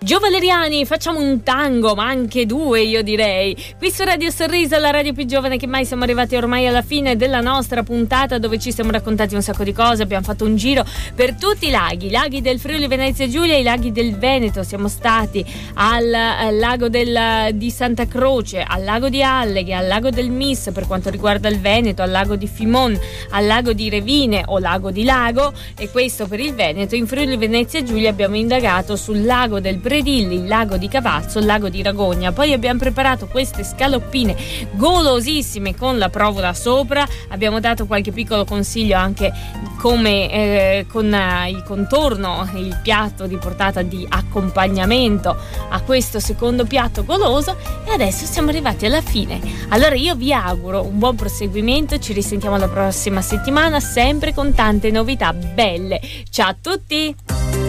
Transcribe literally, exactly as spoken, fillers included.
Gio Valeriani, facciamo un tango, ma anche due, io direi. Qui su Radio Sorriso, la radio più giovane che mai, siamo arrivati ormai alla fine della nostra puntata, dove ci siamo raccontati un sacco di cose. Abbiamo fatto un giro per tutti i laghi, i laghi del Friuli Venezia Giulia, i laghi del Veneto. Siamo stati al, al lago del, di Santa Croce, al lago di Alleghe, al lago del Mis per quanto riguarda il Veneto, al lago di Fimon, al lago di Revine o lago di Lago, e questo per il Veneto. In Friuli Venezia Giulia abbiamo indagato sul lago del Predilli, il lago di Cavazzo, il lago di Ragogna. Poi abbiamo preparato queste scaloppine golosissime con la provola sopra. Abbiamo dato qualche piccolo consiglio anche come eh, con eh, il contorno, il piatto di portata di accompagnamento a questo secondo piatto goloso. E adesso siamo arrivati alla fine. Allora io vi auguro un buon proseguimento, ci risentiamo la prossima settimana sempre con tante novità belle. Ciao a tutti!